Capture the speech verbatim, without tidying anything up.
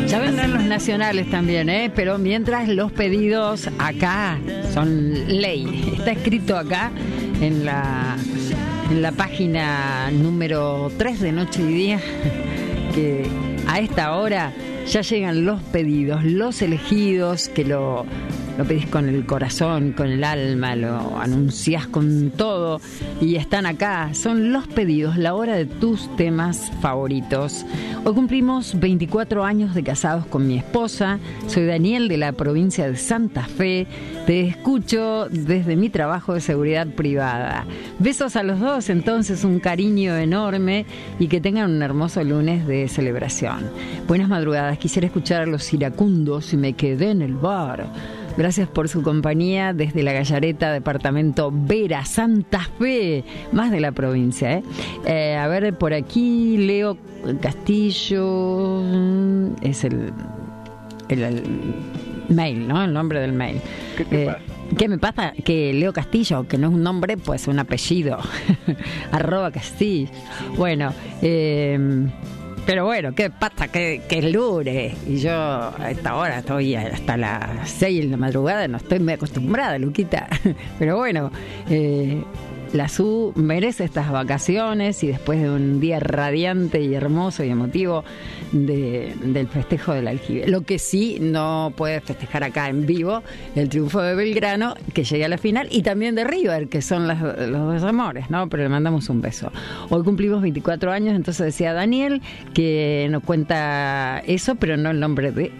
Ya vendrán los nacionales también, ¿eh? Pero mientras los pedidos acá son ley. Está escrito acá en la, en la página número tres de Noche y Día que a esta hora ya llegan los pedidos, los elegidos, que lo, lo pedís con el corazón, con el alma, lo anunciás con todo y están acá. Son los pedidos, la hora de tus temas favoritos. Hoy cumplimos veinticuatro años de casados con mi esposa. Soy Daniel de la provincia de Santa Fe. Te escucho desde mi trabajo de seguridad privada. Besos a los dos, entonces un cariño enorme y que tengan un hermoso lunes de celebración. Buenas madrugadas, quisiera escuchar a los iracundos y me quedé en el bar. Gracias por su compañía desde La Gallareta, departamento Vera, Santa Fe, más de la provincia, ¿eh? Eh, a ver, por aquí Leo Castillo, es el, el, el mail, ¿no? El nombre del mail. ¿Qué te eh, pasa? ¿Qué me pasa? Que Leo Castillo, que no es un nombre, pues un apellido. Arroba Castillo. Bueno, eh... pero bueno, ¿qué pasa? Que, que es lunes y yo a esta hora estoy hasta las seis de la madrugada, no estoy muy acostumbrada, Luquita. Pero bueno, eh, la S U merece estas vacaciones y después de un día radiante y hermoso y emotivo de, del festejo del aljibe. Lo que sí no puede festejar acá en vivo, el triunfo de Belgrano, que llegue a la final, y también de River, que son las, los dos amores, ¿no? Pero le mandamos un beso. Hoy cumplimos veinticuatro años, entonces decía Daniel que nos cuenta eso, pero no el nombre de